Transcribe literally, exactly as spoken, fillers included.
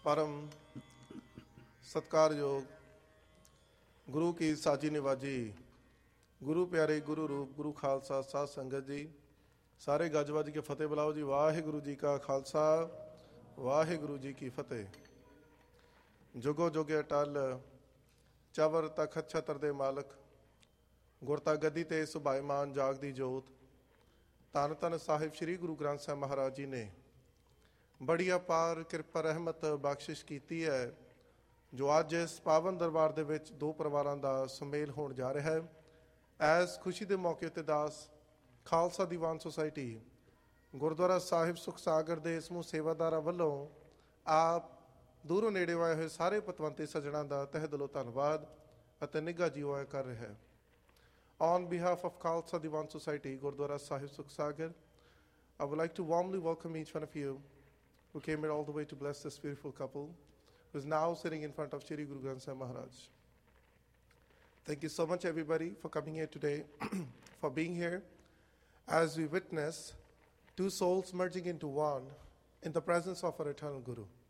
परम सत्कारयोग गुरु की साजी निवाजी गुरु प्यारे गुरु रूप गुरु खालसा साध संगत जी सारे गजवज के फतेह बुलाओ जी। वाहिगुरु जी का खालसा वाहिगुरु जी की फतेह। जुगो जुगे अटल चवर तखत छत्र दे मालक गुरता गद्दी ते सुभाईमान जागदी जोत धन धन साहिब श्री गुरु ग्रंथ साहिब महाराज जी ने बड़ी अपार किरपा रहमत बख्शिश कीती है जो अज इस पावन दरबार दे विच दो परिवारां दा सुमेल होण जा रहा है। इस खुशी के मौके उत्ते दास खालसा दीवान सोसाइटी गुरुद्वारा साहिब सुख सागर दे समूह सेवादारां वल्लों आप दूरों नेड़े आए हुए सारे पतवंते सज्जणां दा तहे दिलों धन्नवाद अते निघा जीवां कर रहा है। On behalf of Khalsa Diwan Society, Gurdwara Sahib Sukh Sagar, I would like to warmly welcome each one of you who came here all the way to bless this beautiful couple who is now sitting in front of Shri Guru Granth Sahib Maharaj. Thank you so much, everybody, for coming here today, for being here as we witness two souls merging into one in the presence of our eternal Guru.